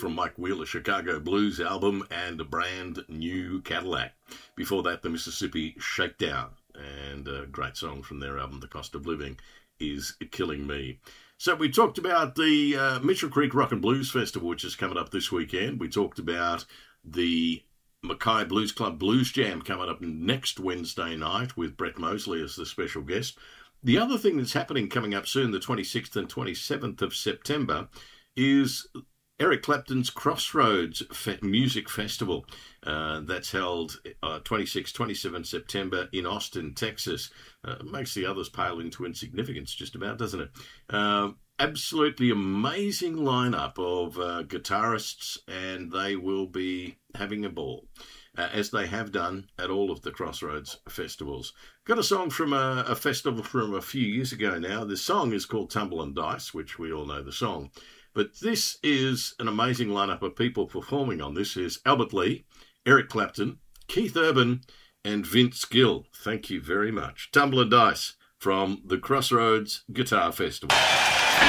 from Mike Wheeler, Chicago Blues album, and a brand new Cadillac. Before that, the Mississippi Shakedown, and a great song from their album, The Cost of Living is Killing Me. So we talked about the Mitchell Creek Rock and Blues Festival, which is coming up this weekend. We talked about the Mackay Blues Club Blues Jam coming up next Wednesday night with Brett Mosley as the special guest. The other thing that's happening coming up soon, the 26th and 27th of September, is Eric Clapton's Crossroads Music Festival. That's held 26, 27 September in Austin, Texas. Makes the others pale into insignificance just about, doesn't it? Absolutely amazing lineup of guitarists, and they will be having a ball, as they have done at all of the Crossroads festivals. Got a song from a festival from a few years ago now. The song is called Tumble and Dice, which we all know the song. But this is an amazing lineup of people performing on this. Is Albert Lee, Eric Clapton, Keith Urban, and Vince Gill. Thank you very much. Tumble and Dice from the Crossroads Guitar Festival.